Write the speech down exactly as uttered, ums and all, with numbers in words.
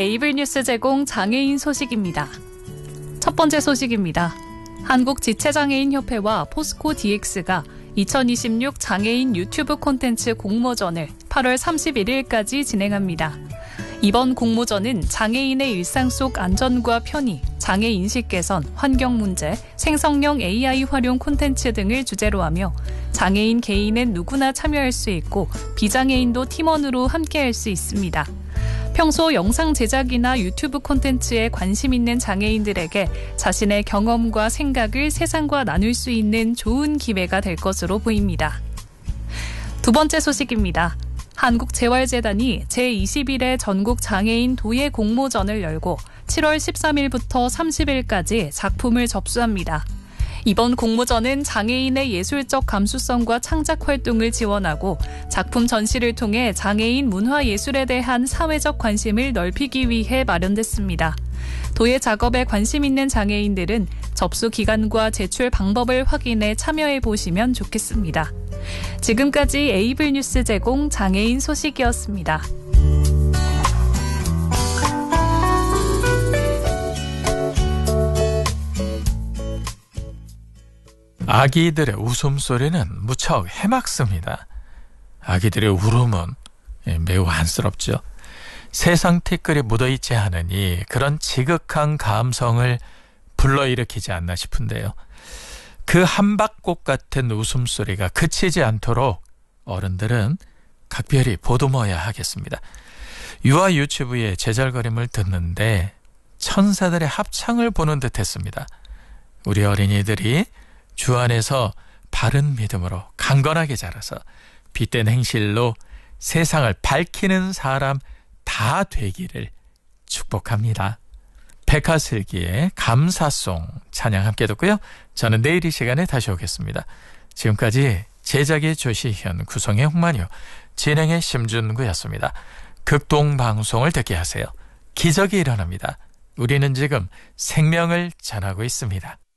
에이블 뉴스 제공 장애인 소식입니다. 첫 번째 소식입니다. 한국지체장애인협회와 포스코 디엑스가 이천이십육 장애인 유튜브 콘텐츠 공모전을 팔월 삼십일일까지 진행합니다. 이번 공모전은 장애인의 일상 속 안전과 편의, 장애인식 개선, 환경 문제, 생성형 에이아이 활용 콘텐츠 등을 주제로 하며 장애인 개인은 누구나 참여할 수 있고 비장애인도 팀원으로 함께할 수 있습니다. 평소 영상 제작이나 유튜브 콘텐츠에 관심 있는 장애인들에게 자신의 경험과 생각을 세상과 나눌 수 있는 좋은 기회가 될 것으로 보입니다. 두 번째 소식입니다. 한국재활재단이 제이십일회 전국 장애인 도예 공모전을 열고 칠월 십삼일부터 삼십일까지 작품을 접수합니다. 이번 공모전은 장애인의 예술적 감수성과 창작 활동을 지원하고 작품 전시를 통해 장애인 문화예술에 대한 사회적 관심을 넓히기 위해 마련됐습니다. 도예 작업에 관심 있는 장애인들은 접수 기간과 제출 방법을 확인해 참여해 보시면 좋겠습니다. 지금까지 에이블 뉴스 제공 장애인 소식이었습니다. 아기들의 웃음소리는 무척 해맑습니다. 아기들의 울음은 매우 안쓰럽죠. 세상 티끌이 묻어있지 않으니 그런 지극한 감성을 불러일으키지 않나 싶은데요. 그 한박꽃 같은 웃음소리가 그치지 않도록 어른들은 각별히 보듬어야 하겠습니다. 유아 유튜브의 제잘거림을 듣는데 천사들의 합창을 보는 듯 했습니다. 우리 어린이들이 주 안에서 바른 믿음으로 강건하게 자라서 빛된 행실로 세상을 밝히는 사람 다 되기를 축복합니다. 백하슬기의 감사송 찬양 함께 듣고요. 저는 내일 이 시간에 다시 오겠습니다. 지금까지 제작의 조시현, 구성의 홍만유, 진행의 심준구였습니다. 극동방송을 듣게 하세요. 기적이 일어납니다. 우리는 지금 생명을 전하고 있습니다.